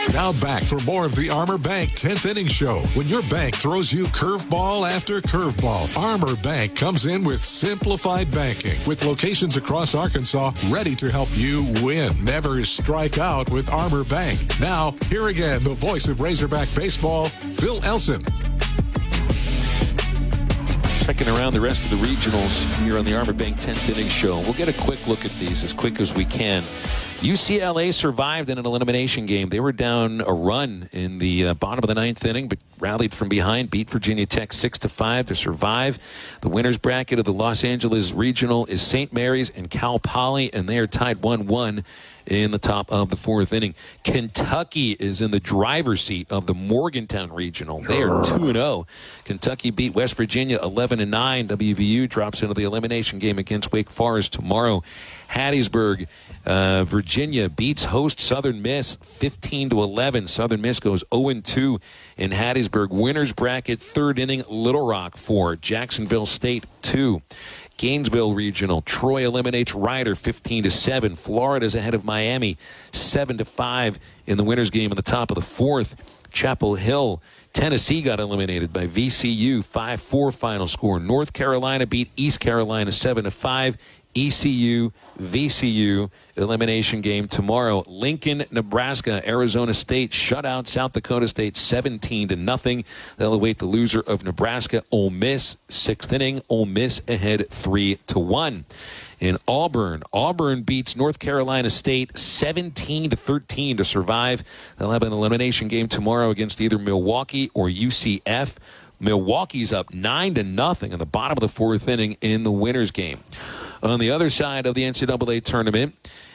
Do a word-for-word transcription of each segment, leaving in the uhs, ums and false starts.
Now back for more of the Armor Bank tenth Inning Show. When your bank throws you curveball after curveball, Armor Bank comes in with simplified banking with locations across Arkansas ready to help you win. Never strike out with Armor Bank. Now, here again, the voice of Razorback baseball, Phil Elson. Checking around the rest of the regionals here on the Armor Bank tenth Inning Show. We'll get a quick look at these as quick as we can. U C L A survived in an elimination game. They were down a run in the uh, bottom of the ninth inning, but rallied from behind, beat Virginia Tech six to five to survive. The winner's bracket of the Los Angeles Regional is Saint Mary's and Cal Poly, and they are tied one one in the top of the fourth inning. Kentucky is in the driver's seat of the Morgantown Regional. They are two and oh. Kentucky beat West Virginia eleven and nine. W V U drops into the elimination game against Wake Forest tomorrow. Hattiesburg, uh, Virginia beats host Southern Miss fifteen to eleven. Southern Miss goes oh and two in Hattiesburg. Winner's bracket, third inning, Little Rock four. Jacksonville State two. Gainesville Regional, Troy eliminates Rider fifteen to seven. Florida's ahead of Miami seven to five in the winner's game in the top of the fourth. Chapel Hill, Tennessee got eliminated by V C U five four final score. North Carolina beat East Carolina seven to five. E C U, V C U, elimination game tomorrow. Lincoln, Nebraska, Arizona State shut out South Dakota State seventeen to nothing. They'll await the loser of Nebraska, Ole Miss, sixth inning. Ole Miss ahead three to one. In Auburn, Auburn beats North Carolina State seventeen to thirteen to survive. They'll have an elimination game tomorrow against either Milwaukee or U C F. Milwaukee's up nine to nothing in the bottom of the fourth inning in the winner's game. On the other side of the N C double A tournament,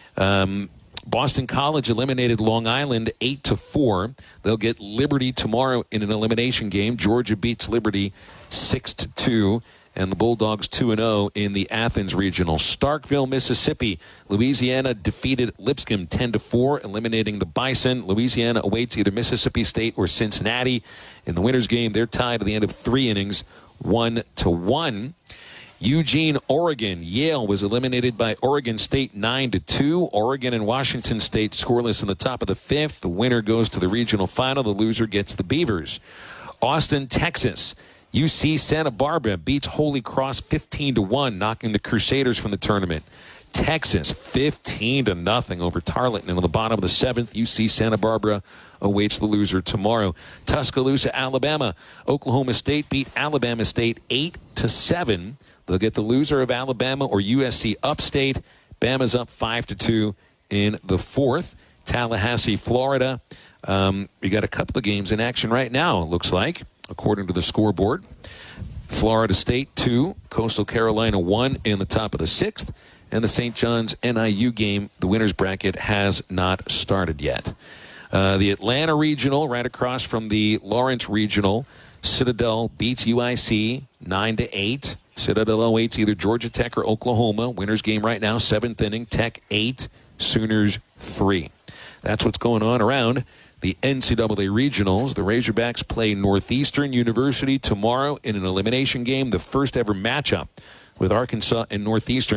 um, Boston College eliminated Long Island eight to four. They'll get Liberty tomorrow in an elimination game. Georgia beats Liberty six to two. And the Bulldogs two and oh in the Athens Regional. Starkville, Mississippi. Louisiana defeated Lipscomb ten to four, eliminating the Bison. Louisiana awaits either Mississippi State or Cincinnati. In the winner's game, they're tied at the end of three innings, one to one. Eugene, Oregon. Yale was eliminated by Oregon State nine to two. Oregon and Washington State scoreless in the top of the fifth. The winner goes to the regional final. The loser gets the Beavers. Austin, Texas. U C Santa Barbara beats Holy Cross fifteen to one, knocking the Crusaders from the tournament. Texas fifteen to nothing over Tarleton. And on the bottom of the seventh, U C Santa Barbara awaits the loser tomorrow. Tuscaloosa, Alabama. Oklahoma State beat Alabama State eight to seven. They'll get the loser of Alabama or U S C Upstate. Bama's up five to two in the fourth. Tallahassee, Florida. Um, we got a couple of games in action right now, it looks like, according to the scoreboard. Florida State two, Coastal Carolina one in the top of the sixth. And the Saint John's N I U game, the winner's bracket, has not started yet. Uh, the Atlanta Regional, right across from the Lawrence Regional. Citadel beats U I C nine to eight. Citadel awaits either Georgia Tech or Oklahoma. Winner's game right now, seventh inning. Tech eight, Sooners three. That's what's going on around the N C double A Regionals. The Razorbacks play Northeastern University tomorrow in an elimination game, the first ever matchup with Arkansas and Northeastern.